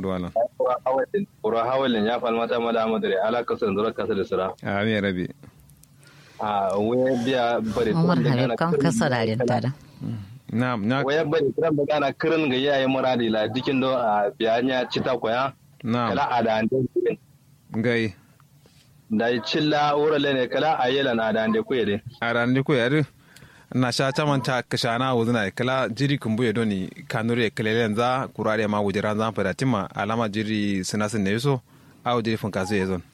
wala kura hawalin ya falmata mada madare ala kasar zura kasar da sura amin rabi a waya biya bari Umar Habib kan kasa da tada. na waya bari kiran da kana kirin ga yayi muradi la dikin do a biyanya cita koya kala ada ande gai da cilla urale ne kala ayela na da ande kuye arande ko yare na sha tamanta kashana wuzna kala jiri kumbuye doni kanure kelelen za kurare ma wujira za fada timma alama jiri sinasin ne yuso aw jiri fun kaso yazon